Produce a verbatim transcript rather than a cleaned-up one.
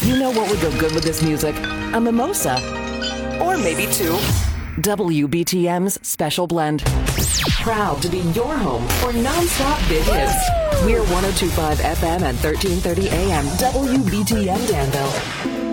You know what would go good with this music? A mimosa. Or maybe two. W B T M's Special Blend. Proud to be your home for non-stop big hits. We're one oh two point five F M and thirteen thirty A M W B T M Danville.